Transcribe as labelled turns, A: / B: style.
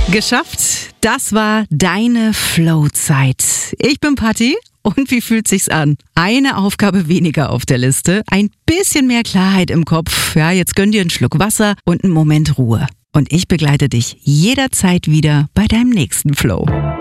A: Geschafft, das war deine Flow-Zeit. Ich bin Patti und wie fühlt sich's an? Eine Aufgabe weniger auf der Liste, ein bisschen mehr Klarheit im Kopf. Ja, jetzt gönn dir einen Schluck Wasser und einen Moment Ruhe. Und ich begleite dich jederzeit wieder bei deinem nächsten Flow.